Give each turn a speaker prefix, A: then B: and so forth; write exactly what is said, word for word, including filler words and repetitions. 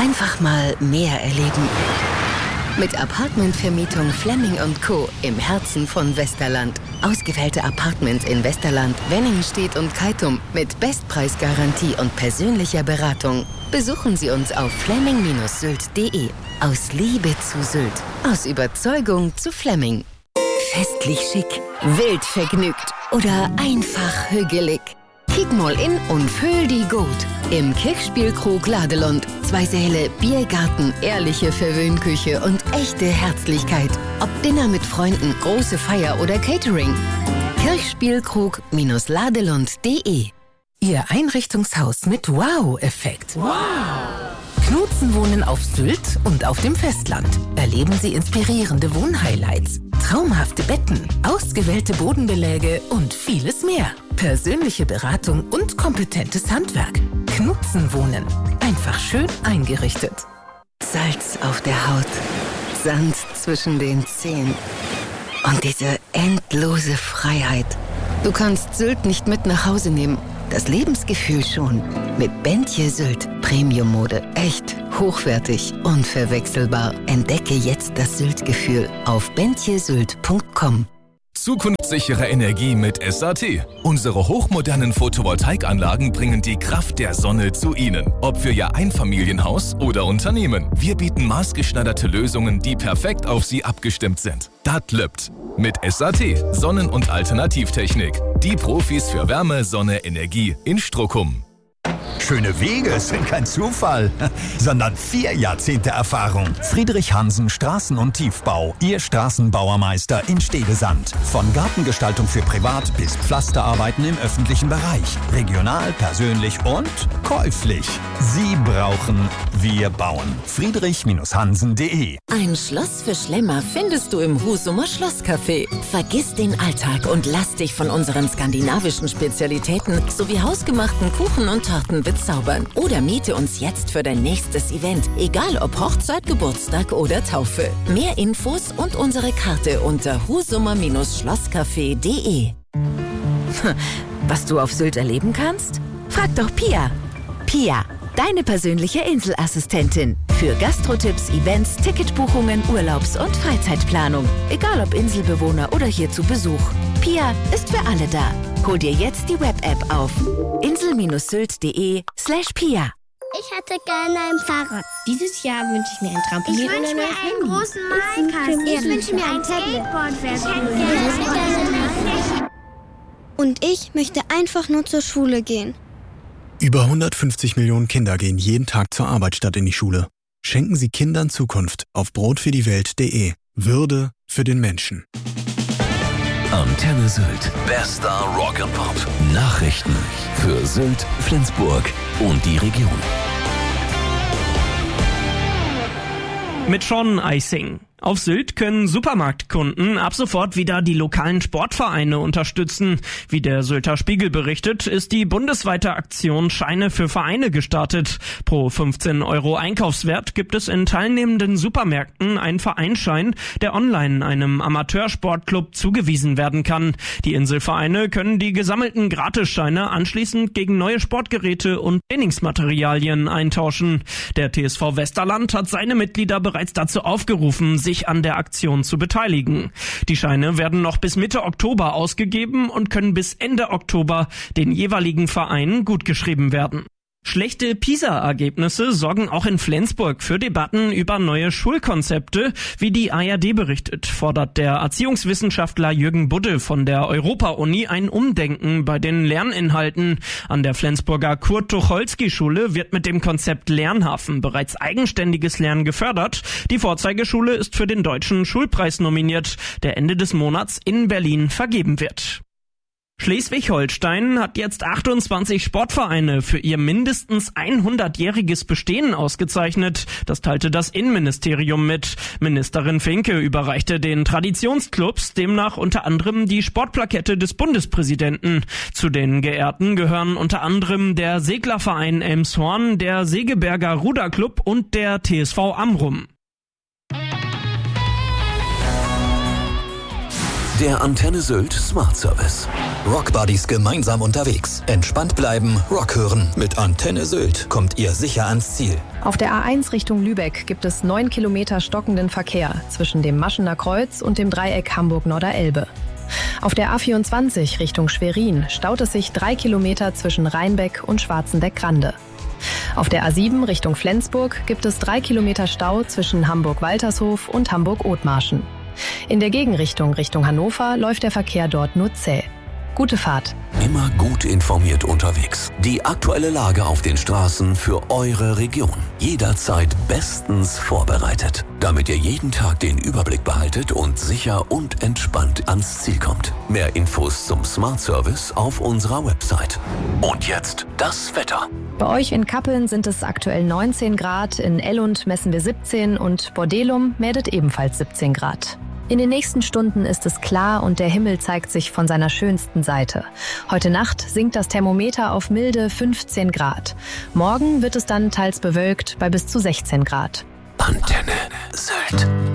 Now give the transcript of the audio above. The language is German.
A: Einfach mal mehr erleben. Mit Apartmentvermietung Flemming und Co. im Herzen von Westerland. Ausgewählte Apartments in Westerland, Wenningstedt und Keitum mit Bestpreisgarantie und persönlicher Beratung. Besuchen Sie uns auf flemming Bindestrich sylt punkt de. Aus Liebe zu Sylt. Aus Überzeugung zu Flemming. Festlich schick, wild vergnügt oder einfach hügelig. Kick mal in und füll die gut. Im Kirchspielkrug Ladelund. Zwei Säle, Biergarten, ehrliche Verwöhnküche und echte Herzlichkeit. Ob Dinner mit Freunden, große Feier oder Catering. Kirchspielkrug Ladelund punkt de. Ihr Einrichtungshaus mit Wow-Effekt. Wow! Knutzen wohnen auf Sylt und auf dem Festland. Erleben Sie inspirierende Wohnhighlights, traumhafte Betten, ausgewählte Bodenbeläge und vieles mehr. Persönliche Beratung und kompetentes Handwerk. Knutzen wohnen. Einfach schön eingerichtet. Salz auf der Haut, Sand zwischen den Zehen und diese endlose Freiheit. Du kannst Sylt nicht mit nach Hause nehmen. Das Lebensgefühl schon. Mit Bentje Sylt. Premium-Mode. Echt, hochwertig, unverwechselbar. Entdecke jetzt das Sylt-Gefühl auf bentje sylt punkt com.
B: Zukunftssichere Energie mit S A T. Unsere hochmodernen Photovoltaikanlagen bringen die Kraft der Sonne zu Ihnen. Ob für Ihr Einfamilienhaus oder Unternehmen. Wir bieten maßgeschneiderte Lösungen, die perfekt auf Sie abgestimmt sind. Das löppt. Mit S A T. Sonnen- und Alternativtechnik. Die Profis für Wärme, Sonne, Energie in Strockum.
C: Schöne Wege sind kein Zufall, sondern vier Jahrzehnte Erfahrung. Friedrich Hansen Straßen- und Tiefbau. Ihr Straßenbauermeister in Stedesand. Von Gartengestaltung für Privat bis Pflasterarbeiten im öffentlichen Bereich. Regional, persönlich und käuflich. Sie brauchen, wir bauen. Friedrich Hansen punkt de.
A: Ein Schloss für Schlemmer findest du im Husumer Schlosscafé. Vergiss den Alltag und lass dich von unseren skandinavischen Spezialitäten sowie hausgemachten Kuchen und Torten bezaubern. Oder miete uns jetzt für dein nächstes Event, egal ob Hochzeit, Geburtstag oder Taufe. Mehr Infos und unsere Karte unter husumer Schlosscafé punkt de.
D: Was du auf Sylt erleben kannst? Frag doch Pia. Pia, deine persönliche Inselassistentin. Für Gastrotipps, Events, Ticketbuchungen, Urlaubs- und Freizeitplanung. Egal ob Inselbewohner oder hier zu Besuch. Pia ist für alle da. Hol dir jetzt die Web-App auf insel sylt punkt de slash Pia.
E: Ich hätte gerne ein Fahrrad.
F: Dieses Jahr wünsche ich mir ein Trampolin.
E: Ich wünsche mir einen großen Malkasten. Ich wünsche mir ein Skateboard.
G: Und ich möchte einfach nur zur Schule gehen.
H: Über hundertfünfzig Millionen Kinder gehen jeden Tag zur Arbeit statt in die Schule. Schenken Sie Kindern Zukunft auf brotfürdiewelt punkt de. Würde für den Menschen.
I: Antenne Sylt. Bester Rock and Pop. Nachrichten für Sylt, Flensburg und die Region.
J: Mit Sean Eising. Auf Sylt können Supermarktkunden ab sofort wieder die lokalen Sportvereine unterstützen. Wie der Sylter Spiegel berichtet, ist die bundesweite Aktion Scheine für Vereine gestartet. Pro fünfzehn Euro Einkaufswert gibt es in teilnehmenden Supermärkten einen Vereinsschein, der online einem Amateursportclub zugewiesen werden kann. Die Inselvereine können die gesammelten Gratisscheine anschließend gegen neue Sportgeräte und Trainingsmaterialien eintauschen. Der T S V Westerland hat seine Mitglieder bereits dazu aufgerufen, sich an der Aktion zu beteiligen. Die Scheine werden noch bis Mitte Oktober ausgegeben und können bis Ende Oktober den jeweiligen Vereinen gutgeschrieben werden. Schlechte PISA-Ergebnisse sorgen auch in Flensburg für Debatten über neue Schulkonzepte. Wie die A R D berichtet, fordert der Erziehungswissenschaftler Jürgen Budde von der Europa-Uni ein Umdenken bei den Lerninhalten. An der Flensburger Kurt-Tucholsky-Schule wird mit dem Konzept Lernhafen bereits eigenständiges Lernen gefördert. Die Vorzeigeschule ist für den Deutschen Schulpreis nominiert, der Ende des Monats in Berlin vergeben wird. Schleswig-Holstein hat jetzt achtundzwanzig Sportvereine für ihr mindestens hundertjähriges Bestehen ausgezeichnet. Das teilte das Innenministerium mit. Ministerin Finke überreichte den Traditionsclubs demnach unter anderem die Sportplakette des Bundespräsidenten. Zu den Geehrten gehören unter anderem der Seglerverein Elmshorn, der Segeberger Ruderclub und der T S V Amrum.
I: Der Antenne Sylt Smart Service.
K: Rock Buddies gemeinsam unterwegs. Entspannt bleiben, Rock hören. Mit Antenne Sylt kommt ihr sicher ans Ziel. Auf der A eins Richtung Lübeck gibt es neun Kilometer stockenden Verkehr zwischen dem Maschener Kreuz und dem Dreieck Hamburg-Norderelbe. Auf der A vierundzwanzig Richtung Schwerin staut es sich drei Kilometer zwischen Rheinbeck und Schwarzenbeck-Grande. Auf der A sieben Richtung Flensburg gibt es drei Kilometer Stau zwischen Hamburg-Waltershof und Hamburg-Othmarschen. In der Gegenrichtung Richtung Hannover läuft der Verkehr dort nur zäh. Gute Fahrt.
I: Immer gut informiert unterwegs. Die aktuelle Lage auf den Straßen für eure Region. Jederzeit bestens vorbereitet, damit ihr jeden Tag den Überblick behaltet und sicher und entspannt ans Ziel kommt. Mehr Infos zum Smart Service auf unserer Website. Und jetzt das Wetter.
K: Bei euch in Kappeln sind es aktuell neunzehn Grad, in Ellund messen wir siebzehn und Bordelum meldet ebenfalls siebzehn Grad. In den nächsten Stunden ist es klar und der Himmel zeigt sich von seiner schönsten Seite. Heute Nacht sinkt das Thermometer auf milde fünfzehn Grad. Morgen wird es dann teils bewölkt bei bis zu sechzehn Grad.
I: Antenne Sylt.